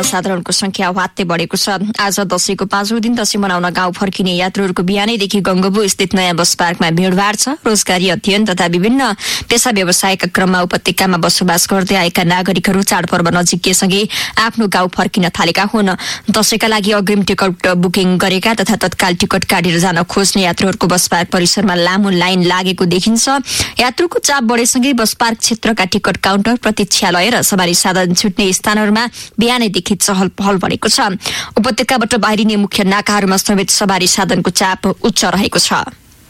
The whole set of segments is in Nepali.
सर्वसाधारणको संख्या वात्तै बढेको छ। आज दशैंको 5औं दिन दशैं मनाउन गाउँ फर्किने यात्रुहरूको बिहानैदेखि गंगबु स्थित नयाँ बस पार्कमा भीड़भाड़ छ। रोजगारी, अध्ययन तथा विभिन्न पेशा व्यवसायका क्रममा उपत्यकामा बसोबास गर्दै आएका नागरिकहरू चाडपर्व नजिकिएसँगै आफ्नो गाउँ फर्किन थालेका हुन्। दशैंका लागि अग्रिम टिकट बुकिङ गरेका तथा तत्काल टिकट काटेर जान खोज्ने यात्रुहरूको बस पार्क परिसरमा लामो लाइन लागेको देखिन्छ। यात्रुको चाप बढेसँगै बस पार्क क्षेत्रका टिकट काउन्टर, प्रतीक्षालय र सवारी साधन छुट्ने स्थानहरूमा बिहानैदेखि चहल पहल बढेको छ। उपत्यकाबाट बाहिरिने मुख्य नाकाहरूमा समेत सवारी साधनको चाप उच्च रहेको छ।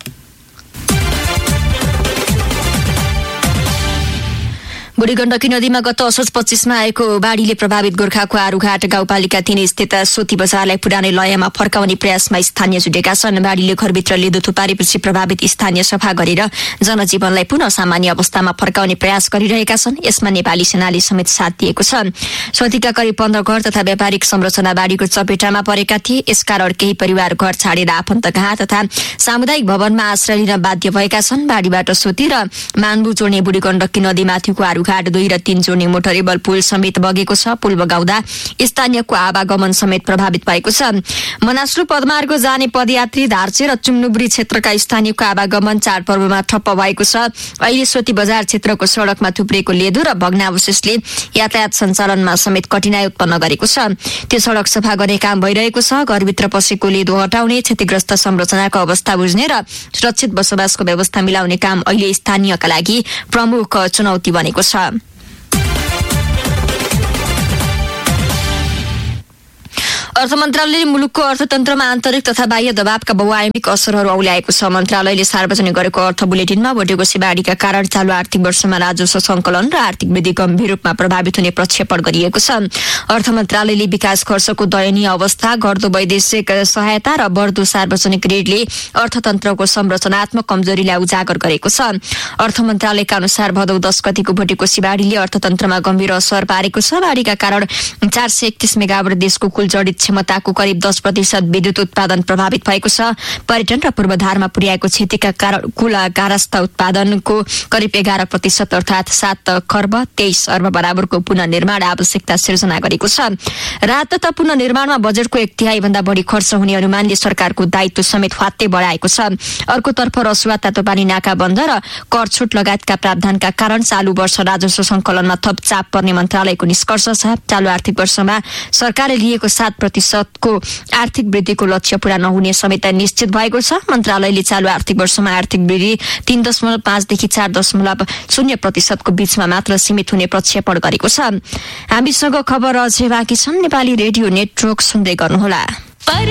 बुढी गण्डकी नदीमा गत असोज 25मा आएको बाढ़ीले प्रभावित गोर्खाको आरूघाट गाउँपालिका 3 स्थित सोती बजारलाई पुरानै लयमा फर्काउने प्रयासमा स्थानीय जुटेका छन्। बाढ़ीले घरभित्र लेदो थुपारेपछि प्रभावित स्थानीय सफा गरेर जनजीवनलाई पुनः सामान्य अवस्थामा फर्काउने प्रयास गरिरहेका छन्। यसमा नेपाली सेनाले समेत साथ दिएको छ। सोतीका करिब 15 घर तथा व्यापारिक संरचना बाढ़ीको चपेटामा परेका थिए। यसकारण केही परिवार घर छाडेर आफन्त कहाँ तथा सामुदायिक भवनमा आश्रय लिन बाध्य भएका छन्। बाढ़ीबाट सोती र मानबु जोड्ने बुढी गण्डकी नदीमाथिको आरूघाट 2 र 3 जोड्ने मोटरेबल पुल समेत बगेको छ। पुल बगाउँदा स्थानीयको आवागमन समेत प्रभावित भएको छ। मनास्लु पदमार्ग जाने पदयात्री, धार्चे र चुम्नुब्री क्षेत्रका स्थानीयको आवागमन चाडपर्वमा ठप्प भएको छ। अहिले सोती बजार क्षेत्रको सड़कमा थुप्रिएको लेदो र भग्नावशेषले यातायात सञ्चालनमा समेत कठिनाई उत्पन्न गरेको छ। त्यो सड़क सफा गर्ने काम भइरहेको छ। घरभित्र पसेको लेदो हटाउने, क्षतिग्रस्त संरचनाको अवस्था बुझ्ने र सुरक्षित बसोबासको व्यवस्था मिलाउने काम अहिले स्थानीयका लागि प्रमुख चुनौती बनेको छ। अर्थ मन्त्रालयले मुलुकको अर्थतन्त्रमा आन्तरिक तथा बाह्य दबावका बहुआयामिक असरहरू औल्याएको छ। मन्त्रालयले सार्वजनिक गरेको अर्थ बुलेटिनमा बढेको बाढीका कारण चालु आर्थिक वर्षमा राजस्व संकलन र आर्थिक वृद्धि गम्भीर रूपमा प्रभावित हुने प्रक्षेपण गरिएको छ। अर्थ मन्त्रालयले विकास खर्चको दयनीय अवस्था, घट्दो वैदेशिक सहायता र बढ्दो सार्वजनिक ऋणले अर्थतन्त्रको संरचनात्मक कमजोरीलाई उजागर गरेको छ। अर्थ मन्त्रालयका अनुसार भदौ 10 गतिको बढेको बाढीले अर्थतन्त्रमा गम्भीर असर पारेको छ। बाढीका कारण 431 मेगावाट देशको कुल जडित क्षमताको करिब 10% विद्युत उत्पादन प्रभावित भएको छ। पर्यटन र पूर्वाधारमा पुर्याएको क्षतिका कारण कुल गारस्थ उत्पादनको करिब 11% अर्थात 7 खर्ब 23 अर्ब बराबरको पुनर्निर्माण आवश्यकता सिर्जना गरेको छ। राहत तथा पुनर्निर्माणमा बजेटको 1/3 भन्दा बढी खर्च हुने अनुमानले सरकारको दायित्व समेत फात्तै बढाएको छ। अर्कोतर्फ रसुवा, तातोपानी नाका बन्द र कर छुट लगायतका प्रावधानका कारण चालु वर्ष राजस्व संकलनमा थप चाप पर्ने मन्त्रालयको निष्कर्ष छ। चालु आर्थिक वर्षमा सरकारले लिएको 7% को आर्थिक वृद्धिको लक्ष्य पूरा नहुने समेत निश्चित भएको छ। मन्त्रालयले चालु आर्थिक वर्षमा आर्थिक वृद्धि 3.5 देखि 4.0% को बीचमा मात्र सीमित हुने प्रक्षेपण गरेको छ। हामीसँग खबर अझै बाँकी छन्। नेपाली रेडियो नेटवर्क सुन्दै गर्नुहोला।